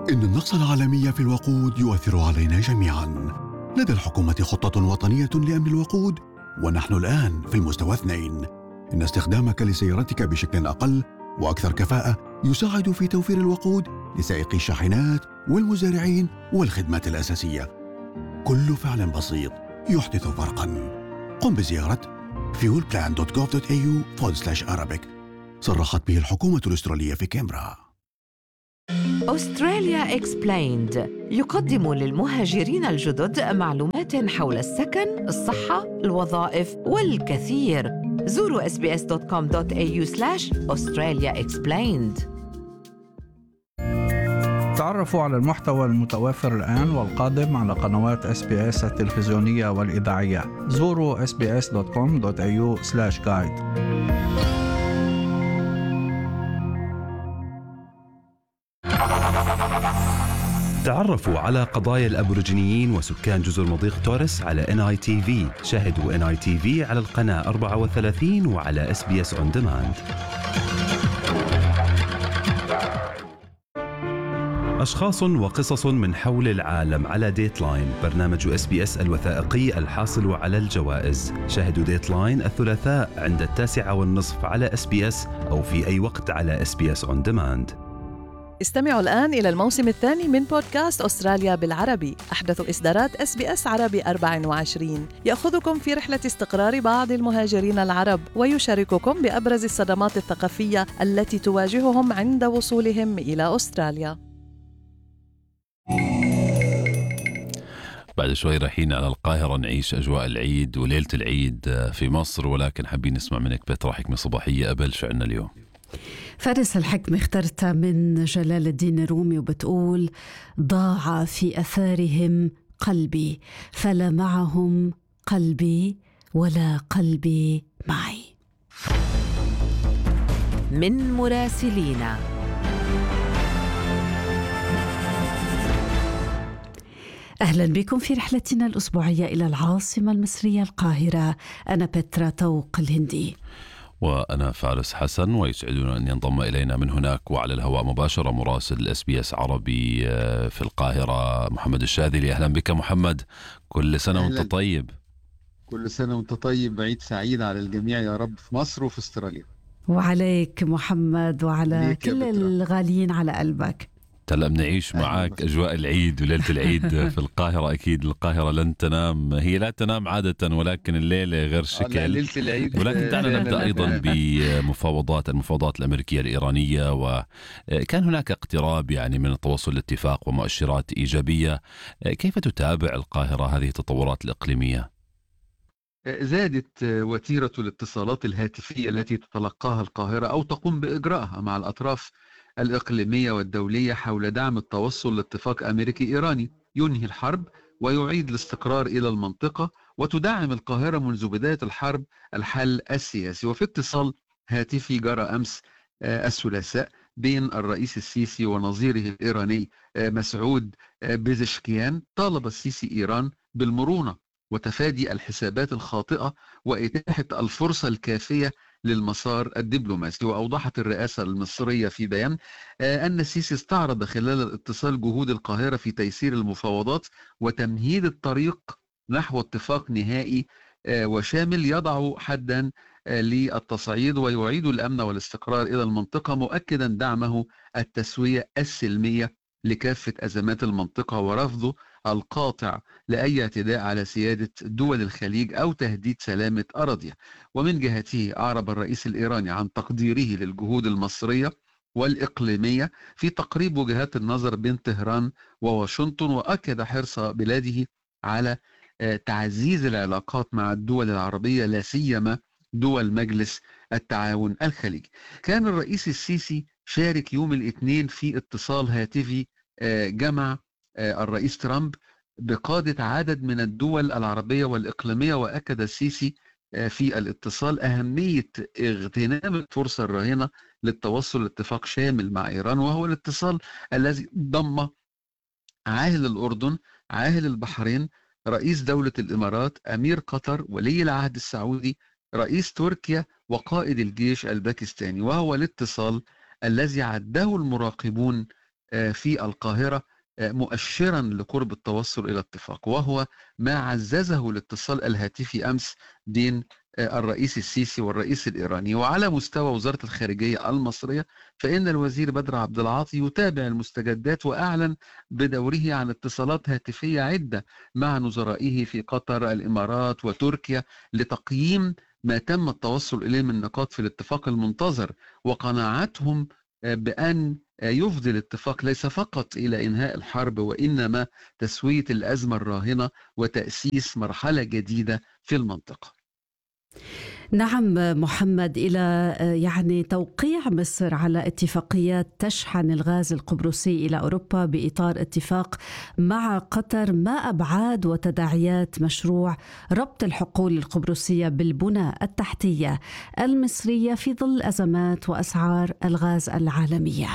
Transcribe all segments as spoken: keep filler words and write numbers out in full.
إن النقص العالمي في الوقود يؤثر علينا جميعاً. لدى الحكومة خطة وطنية لأمن الوقود، ونحن الآن في المستوى اثنين. إن استخدامك لسيارتك بشكل أقل وأكثر كفاءة يساعد في توفير الوقود لسائقي الشاحنات والمزارعين والخدمات الأساسية. كل فعل بسيط يحدث فرقاً. قم بزيارة fuel plan dot gov dot a u forward slash arabic. صرحت به الحكومة الأسترالية في كامبرا. أستراليا إكسبلايند يقدم للمهاجرين الجدد معلومات حول السكن، الصحة، الوظائف والكثير. زوروا اس بي اس دوت كوم دوت اي يو سلاش أستراليا إكسبلايند. تعرفوا على المحتوى المتوافر الآن والقادم على قنوات اس بي اس التلفزيونية والإذاعية. زوروا اس بي اس دوت كوم دوت اي يو سلاش جايد. تعرفوا على قضايا الأبوريجينيين وسكان جزر مضيق توريس على إن آي تي في. شاهدوا إن آي تي في على القناة أربعة وثلاثين وعلى اس بي اس On Demand. أشخاص وقصص من حول العالم على ديتلاين، برنامج اس بي اس الوثائقي الحاصل على الجوائز. شاهدوا ديتلاين الثلاثاء عند التاسعة والنصف على اس بي اس أو في أي وقت على اس بي اس On Demand. استمعوا الآن إلى الموسم الثاني من بودكاست أستراليا بالعربي، أحدث إصدارات اس بي اس عربي أربعة وعشرين، يأخذكم في رحلة استقرار بعض المهاجرين العرب ويشارككم بأبرز الصدمات الثقافية التي تواجههم عند وصولهم إلى أستراليا. بعد شوي رايحين على القاهرة نعيش أجواء العيد وليلة العيد في مصر، ولكن حابين نسمع منك بترا حكمة صباحية قبل شو عنا اليوم. فارس الحكمة اخترتها من جلال الدين الرومي وبتقول: ضاع في أثارهم قلبي، فلا معهم قلبي ولا قلبي معي. من مراسلينا. أهلا بكم في رحلتنا الأسبوعية إلى العاصمة المصرية القاهرة. أنا بترا طوق الهندي وأنا فارس حسن، ويسعدنا أن ينضم إلينا من هناك وعلى الهواء مباشرة مراسل اس بي اس عربي في القاهرة محمد الشاذلي. أهلا بك محمد، كل سنة وأنت طيب. كل سنة وأنت طيب، عيد سعيد على الجميع يا رب في مصر وفي استراليا. وعليك محمد وعلى كل الغاليين على قلبك. هلا بنعيش معك أجواء العيد وليلة العيد في القاهرة. أكيد القاهرة لن تنام، هي لا تنام عادة، ولكن الليلة غير شكل. ليلة العيد. ولكن دعنا نبدأ أيضا بمفاوضات المفاوضات الأمريكية الإيرانية، وكان هناك اقتراب يعني من التوصل لاتفاق ومؤشرات إيجابية. كيف تتابع القاهرة هذه التطورات الإقليمية؟ زادت وتيرة الاتصالات الهاتفية التي تتلقاها القاهرة أو تقوم بإجراءها مع الأطراف الإقليمية والدولية حول دعم التوصل لاتفاق أمريكي إيراني ينهي الحرب ويعيد الاستقرار إلى المنطقة، وتدعم القاهرة منذ بداية الحرب الحل السياسي. وفي اتصال هاتفي جرى أمس الثلاثاء بين الرئيس السيسي ونظيره الإيراني مسعود بيزشكيان، طالب السيسي إيران بالمرونة وتفادي الحسابات الخاطئة وإتاحة الفرصة الكافية للمسار الدبلوماسي. وأوضحت الرئاسة المصرية في بيان أن السيسي استعرض خلال الاتصال جهود القاهرة في تيسير المفاوضات وتمهيد الطريق نحو اتفاق نهائي وشامل يضع حدا للتصعيد ويعيد الأمن والاستقرار إلى المنطقة، مؤكدا دعمه التسوية السلمية لكافة أزمات المنطقة ورفضه القاطع لأي اعتداء على سيادة دول الخليج أو تهديد سلامة أراضيها. ومن جهته أعرب الرئيس الإيراني عن تقديره للجهود المصرية والإقليمية في تقريب وجهات النظر بين طهران وواشنطن، وأكد حرص بلاده على تعزيز العلاقات مع الدول العربية لا سيما دول مجلس التعاون الخليجي. كان الرئيس السيسي شارك يوم الاثنين في اتصال هاتفي جمع الرئيس ترامب بقادة عدد من الدول العربية والإقليمية، وأكد السيسي في الاتصال أهمية اغتنام الفرصة الراهنة للتوصل لاتفاق شامل مع إيران، وهو الاتصال الذي ضم عاهل الأردن، عاهل البحرين، رئيس دولة الإمارات، أمير قطر، ولي العهد السعودي، رئيس تركيا، وقائد الجيش الباكستاني. وهو الاتصال الذي عده المراقبون في القاهرة مؤشرا لقرب التوصل إلى اتفاق، وهو ما عززه الاتصال الهاتفي أمس بين الرئيس السيسي والرئيس الإيراني. وعلى مستوى وزارة الخارجية المصرية فإن الوزير بدر عبد العاطي يتابع المستجدات، وأعلن بدوره عن اتصالات هاتفية عدة مع نظرائه في قطر، الإمارات وتركيا، لتقييم ما تم التوصل إليه من نقاط في الاتفاق المنتظر، وقناعتهم بأن يفضي الاتفاق ليس فقط إلى إنهاء الحرب، وإنما تسوية الأزمة الراهنة وتأسيس مرحلة جديدة في المنطقة. نعم محمد، إلى يعني توقيع مصر على اتفاقيات تشحن الغاز القبرصي إلى أوروبا بإطار اتفاق مع قطر، ما أبعاد وتداعيات مشروع ربط الحقول القبرصية بالبنى التحتية المصرية في ظل أزمات وأسعار الغاز العالمية؟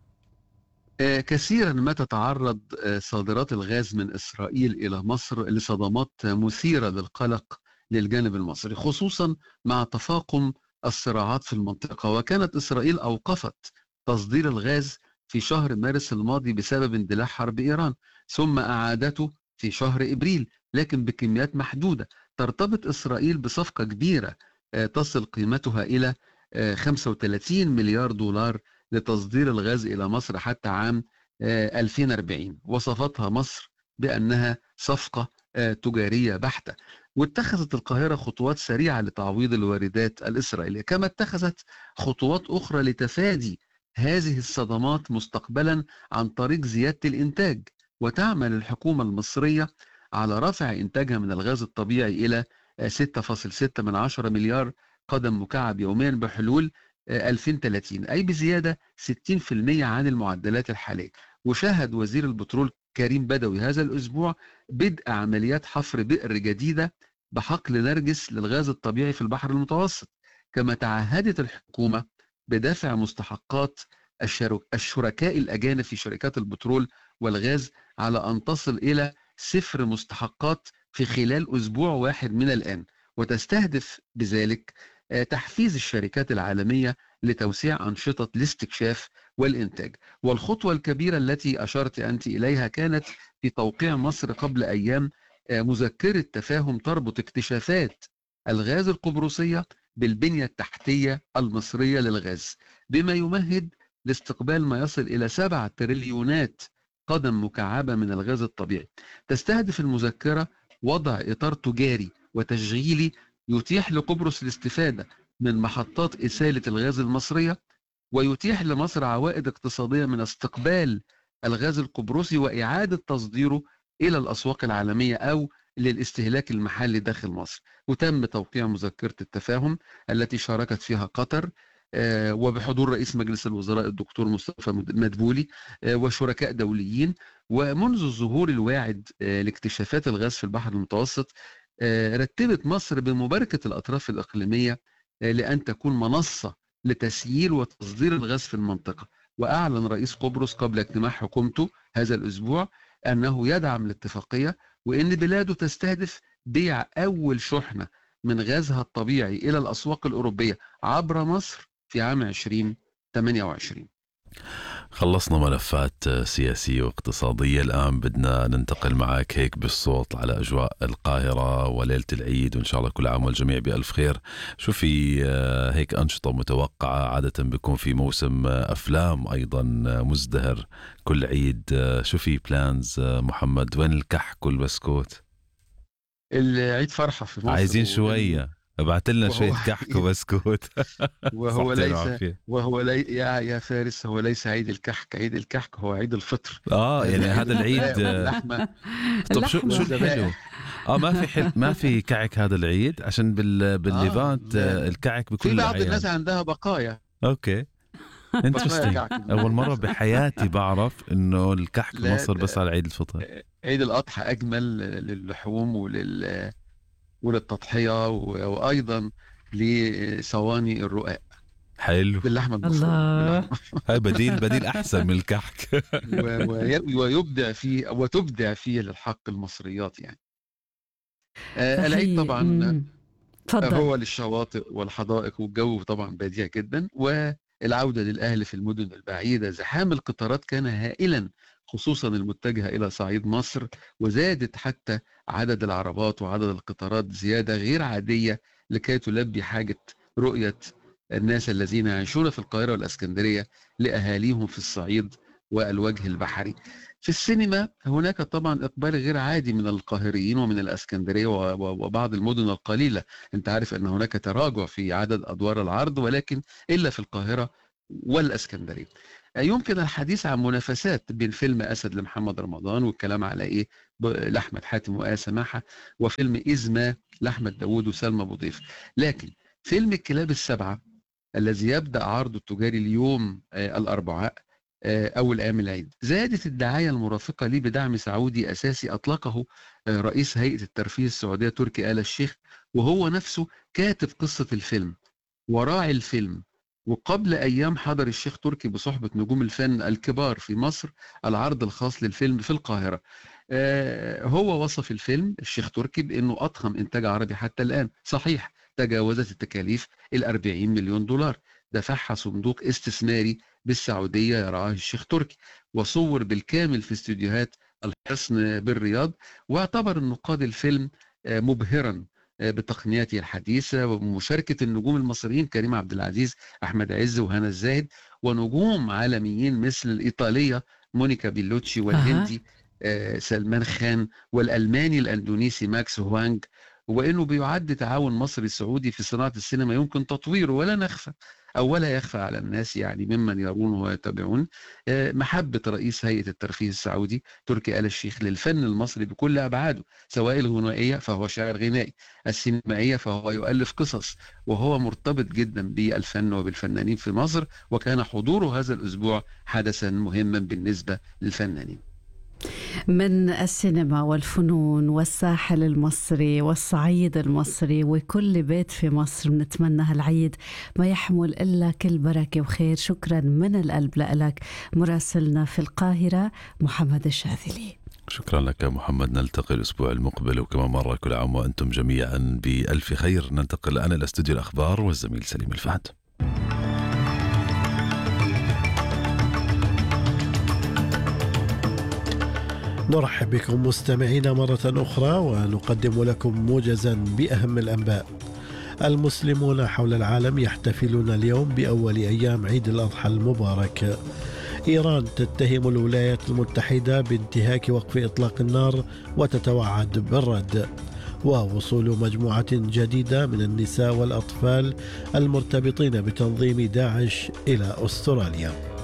كثيرا ما تتعرض صادرات الغاز من إسرائيل إلى مصر لصدمات مثيرة للقلق للجانب المصري، خصوصا مع تفاقم الصراعات في المنطقة. وكانت إسرائيل أوقفت تصدير الغاز في شهر مارس الماضي بسبب اندلاع حرب إيران، ثم أعادته في شهر إبريل لكن بكميات محدودة. ترتبط إسرائيل بصفقة كبيرة تصل قيمتها إلى خمسة وثلاثين مليار دولار لتصدير الغاز إلى مصر حتى عام ألفين وأربعين. وصفتها مصر بأنها صفقة تجارية بحتة. واتخذت القاهرة خطوات سريعة لتعويض الواردات الإسرائيلية، كما اتخذت خطوات أخرى لتفادي هذه الصدمات مستقبلا عن طريق زيادة الإنتاج. وتعمل الحكومة المصرية على رفع إنتاجها من الغاز الطبيعي إلى ستة فاصلة ستة من عشرة مليار قدم مكعب يوميا بحلول ألفين وثلاثين، أي بزيادة ستين بالمئة عن المعدلات الحالية. وشاهد وزير البترول كريم بدوي هذا الأسبوع بدء عمليات حفر بئر جديدة بحقل نرجس للغاز الطبيعي في البحر المتوسط. كما تعهدت الحكومة بدفع مستحقات الشركاء الأجانب في شركات البترول والغاز على أن تصل إلى صفر مستحقات في خلال أسبوع واحد من الآن، وتستهدف بذلك تحفيز الشركات العالمية لتوسيع أنشطة الاستكشاف والإنتاج. والخطوة الكبيرة التي أشرت أنت إليها كانت في توقيع مصر قبل أيام مذكرة تفاهم تربط اكتشافات الغاز القبرصية بالبنية التحتية المصرية للغاز، بما يمهد لاستقبال ما يصل إلى سبعة تريليونات قدم مكعبة من الغاز الطبيعي. تستهدف المذكرة وضع إطار تجاري وتشغيلي يتيح لقبرص الاستفادة من محطات إسالة الغاز المصرية، ويتيح لمصر عوائد اقتصادية من استقبال الغاز القبرصي وإعادة تصديره إلى الأسواق العالمية أو للاستهلاك المحلي داخل مصر. وتم توقيع مذكرة التفاهم التي شاركت فيها قطر وبحضور رئيس مجلس الوزراء الدكتور مصطفى مدبولي وشركاء دوليين. ومنذ ظهور الواعد لاكتشافات الغاز في البحر المتوسط رتبت مصر بمباركة الأطراف الإقليمية لأن تكون منصة لتسييل وتصدير الغاز في المنطقة. وأعلن رئيس قبرص قبل اجتماع حكومته هذا الأسبوع أنه يدعم الاتفاقية، وأن بلاده تستهدف بيع أول شحنة من غازها الطبيعي إلى الأسواق الأوروبية عبر مصر في عام ألفين وثمانية وعشرين. خلصنا ملفات سياسية واقتصادية، الآن بدنا ننتقل معك هيك بالصوت على أجواء القاهرة وليلة العيد، وإن شاء الله كل عام والجميع بألف خير. شو في هيك أنشطة متوقعة؟ عادة بيكون في موسم أفلام أيضا مزدهر كل عيد، شو في بلانز محمد؟ وين الكحك والبسكوت؟ العيد فرحة في مصر، عايزين شوية ابعت لنا شوية كحك وبسكوت. وهو ليس وهو لي يا يا فارس، هو ليس عيد الكحك، عيد الكحك هو عيد الفطر. اه يعني هذا العيد اللحمة. طب شو شو الحلو؟ اه ما في حل... ما في كعك هذا العيد عشان بال بالليفانت آه الكعك بكل في بعض الأعياد. الناس عندها بقايا. اوكي انترستينج. اول مرة بحياتي بعرف انه الكحك بمصر بس على عيد الفطر. عيد الأضحى اجمل للحوم ولل وللتضحية وأيضا لصواني الرقاق. حلو باللحمة المفرومة. هاي بديل بديل أحسن من الكحك. ويبدع فيه وتبدع فيه للحق المصريات يعني. آه العيد طبعا فضل. هو للشواطئ والحدائق والجو طبعا بديع جدا، و العودة للأهل في المدن البعيدة. زحام القطارات كان هائلا خصوصا المتجهة إلى صعيد مصر، وزادت حتى عدد العربات وعدد القطارات زيادة غير عادية لكي تلبي حاجة رؤية الناس الذين يعيشون في القاهرة والإسكندرية لأهاليهم في الصعيد والوجه البحري. في السينما هناك طبعا إقبال غير عادي من القاهريين ومن الإسكندرية وبعض المدن القليلة. انت عارف أن هناك تراجع في عدد أدوار العرض، ولكن إلا في القاهرة والإسكندرية. يمكن الحديث عن منافسات بين فيلم أسد لمحمد رمضان والكلام على إيه لأحمد حاتم وآية سماحة، وفيلم إزما لأحمد داوود وسلمى أبو ضيف. لكن فيلم الكلاب السبعة الذي يبدأ عرضه التجاري اليوم آه الأربعاء آه أول أيام العيد، زادت الدعاية المرافقة ليه بدعم سعودي أساسي أطلقه آه رئيس هيئة الترفيه السعودية تركي آل الشيخ، وهو نفسه كاتب قصة الفيلم وراعي الفيلم. وقبل أيام حضر الشيخ تركي بصحبة نجوم الفن الكبار في مصر العرض الخاص للفيلم في القاهرة. آه هو وصف الفيلم الشيخ تركي بأنه أضخم إنتاج عربي حتى الآن. صحيح تجاوزت التكاليف الأربعين مليون دولار دفعها صندوق استثماري بالسعودية يرعاه الشيخ تركي، وصور بالكامل في استوديوهات الحصن بالرياض. واعتبر النقاد الفيلم آه مبهرا بتقنياته الحديثة ومشاركة النجوم المصريين كريم عبد العزيز، أحمد عز، وهنا الزاهد، ونجوم عالميين مثل الإيطالية مونيكا بيلوتشي، والهندي آه سلمان خان، والألماني الأندونيسي ماكس هوانغ. وإنه بيعد تعاون مصري سعودي في صناعة السينما يمكن تطويره، ولا نخفى أو ولا يخفى على الناس يعني ممن يرونه ويتابعون آه محبة رئيس هيئة الترفيه السعودي تركي آل الشيخ للفن المصري بكل أبعاده، سواء الغنائية فهو شاعر غنائي، السينمائية فهو يؤلف قصص، وهو مرتبط جدا بالفن وبالفنانين في مصر. وكان حضوره هذا الأسبوع حدثا مهما بالنسبة للفنانين. من السينما والفنون والساحل المصري والصعيد المصري وكل بيت في مصر بنتمنى هالعيد ما يحمل إلا كل بركة وخير. شكرا من القلب لك مراسلنا في القاهرة محمد الشاذلي. شكرا لك محمد. نلتقي الأسبوع المقبل، وكما مرة كل عام وأنتم جميعا بألف خير. ننتقل الآن إلى استوديو الأخبار والزميل سليم الفهد. نرحب بكم مستمعين مرة أخرى، ونقدم لكم موجزا بأهم الأنباء. المسلمون حول العالم يحتفلون اليوم بأول أيام عيد الأضحى المبارك. إيران تتهم الولايات المتحدة بانتهاك وقف إطلاق النار وتتوعد بالرد. ووصول مجموعة جديدة من النساء والأطفال المرتبطين بتنظيم داعش إلى أستراليا.